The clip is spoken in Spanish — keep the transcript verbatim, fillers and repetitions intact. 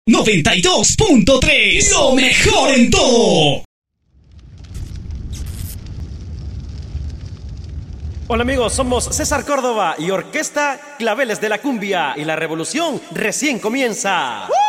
noventa y dos punto tres. Lo mejor en todo. Hola amigos, somos César Córdoba y Orquesta Claveles de la Cumbia y la revolución recién comienza. ¡Uh!